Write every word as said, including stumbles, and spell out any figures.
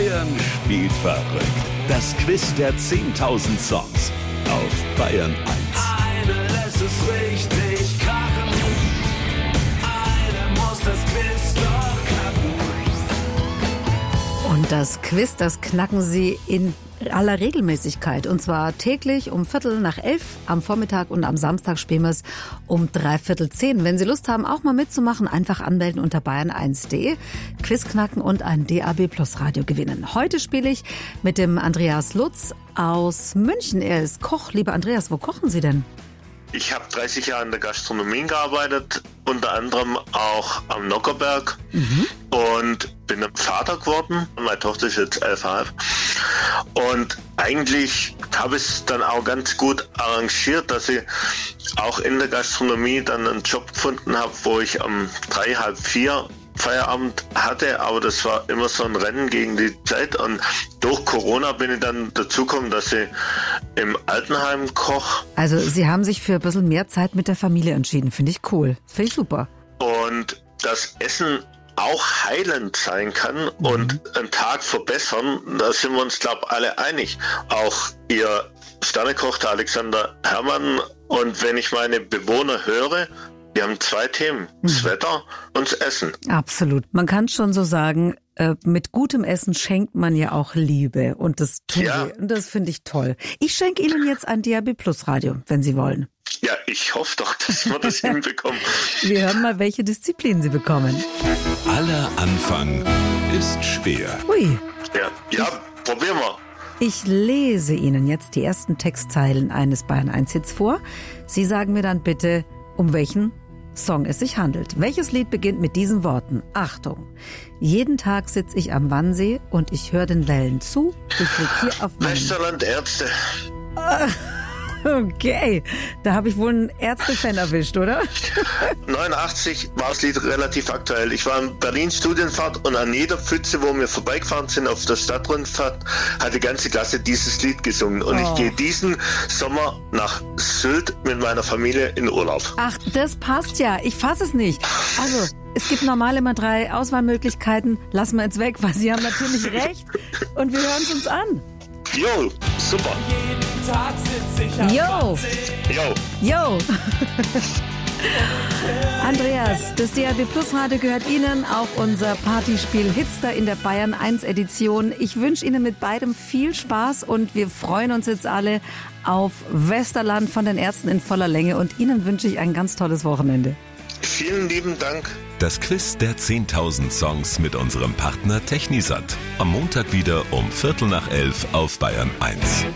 Bayern spielt verrückt. Das Quiz der zehntausend Songs auf Bayern eins. Eine lässt es richtig krachen. Eine muss das Quiz doch knacken. Und das Quiz, das knacken Sie in aller Regelmäßigkeit. Und zwar täglich um Viertel nach elf am Vormittag und am Samstag spielen wir es um dreiviertel zehn. Wenn Sie Lust haben, auch mal mitzumachen, einfach anmelden unter bayern eins punkt de. Quiz knacken und ein D A B Plus Radio gewinnen. Heute spiele ich mit dem Andreas Lutz aus München. Er ist Koch. Lieber Andreas, wo kochen Sie denn? Ich habe dreißig Jahre in der Gastronomie gearbeitet, unter anderem auch am Nockerberg mhm. und bin Vater geworden. Meine Tochter ist jetzt elf Komma fünf. Und eigentlich habe ich es dann auch ganz gut arrangiert, dass ich auch in der Gastronomie dann einen Job gefunden habe, wo ich um drei, halb vier Feierabend hatte, aber das war immer so ein Rennen gegen die Zeit und durch Corona bin ich dann dazu gekommen, dass ich im Altenheim koche. Also Sie haben sich für ein bisschen mehr Zeit mit der Familie entschieden, finde ich cool, finde ich super. Und das Essen auch heilend sein kann mhm. und einen Tag verbessern, da sind wir uns, glaube ich, alle einig. Auch Ihr Sternekoch, der Alexander Herrmann, und wenn ich meine Bewohner höre, wir haben zwei Themen, das Wetter und das Essen. Absolut. Man kann schon so sagen, mit gutem Essen schenkt man ja auch Liebe. Und das tun ja. Sie. Und das finde ich toll. Ich schenke Ihnen jetzt ein D A B Plus Radio, wenn Sie wollen. Ja, ich hoffe doch, dass wir das hinbekommen. Wir hören mal, welche Disziplin Sie bekommen. Aller Anfang ist schwer. Ui. Ja, ja, probieren wir. Ich lese Ihnen jetzt die ersten Textzeilen eines Bayern eins Hits vor. Sie sagen mir dann bitte, um welchen Song es sich handelt. Welches Lied beginnt mit diesen Worten? Achtung! Jeden Tag sitze ich am Wannsee und ich höre den Wellen zu. Ich lieg hier auf meinem... Westerland Ärzte. Okay, da habe ich wohl einen Ärzte-Fan erwischt, oder? neunundachtzig war das Lied relativ aktuell. Ich war in Berlin Studienfahrt und an jeder Pfütze, wo wir vorbeigefahren sind auf der Stadtrundfahrt, hat die ganze Klasse dieses Lied gesungen. Und oh. ich gehe diesen Sommer nach Sylt mit meiner Familie in Urlaub. Ach, das passt ja. Ich fasse es nicht. Also... Es gibt normal immer drei Auswahlmöglichkeiten. Lassen wir jetzt weg, weil Sie haben natürlich recht. Und wir hören es uns an. Jo, super. Jeden Tag sitze ich am Jo. Jo. Jo. Andreas, das D A B Plus Radio gehört Ihnen, auch unser Partyspiel Hitster in der Bayern eins Edition. Ich wünsche Ihnen mit beidem viel Spaß und wir freuen uns jetzt alle auf Westerland von den Ärzten in voller Länge und Ihnen wünsche ich ein ganz tolles Wochenende. Vielen lieben Dank. Das Quiz der zehntausend Songs mit unserem Partner Technisat. Am Montag wieder um Viertel nach elf auf Bayern eins.